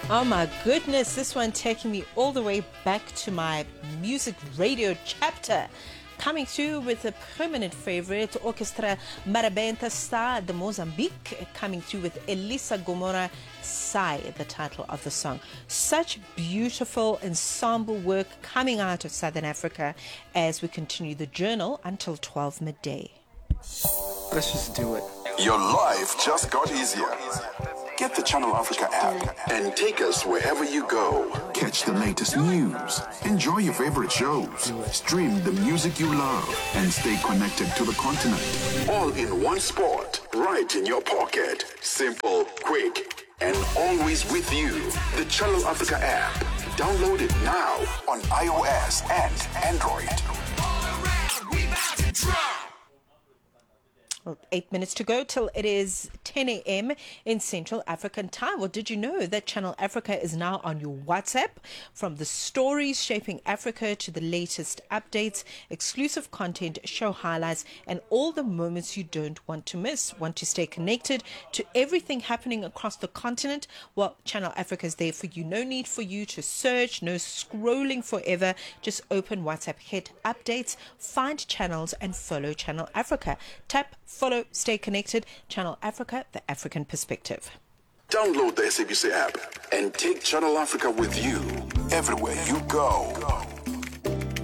Oh my goodness, this one taking me all the way back to my music radio chapter. Coming through with a permanent favorite, Orchestra Marabenta Star de Mozambique, coming through with Elisa Gomora Sai, the title of the song. Such beautiful ensemble work coming out of Southern Africa as we continue the journal until 12 midday. Let's just do it. Your life just got easier. Get the Channel Africa app and take us wherever you go. Catch the latest news, enjoy your favorite shows, stream the music you love, and stay connected to the continent. All in one spot, right in your pocket. Simple, quick, and always with you. The Channel Africa app. Download it now on iOS and Android. 8 minutes to go till it is 10 a.m. in Central African time. Well, did you know that Channel Africa is now on your WhatsApp? From the stories shaping Africa to the latest updates, exclusive content, show highlights, and all the moments you don't want to miss. Want to stay connected to everything happening across the continent? Well, Channel Africa is there for you. No need for you to search, no scrolling forever. Just open WhatsApp, hit updates, find channels, and follow Channel Africa. Tap, follow, stay connected. Channel Africa, the African perspective. Download the SABC app and take Channel Africa with you everywhere you go.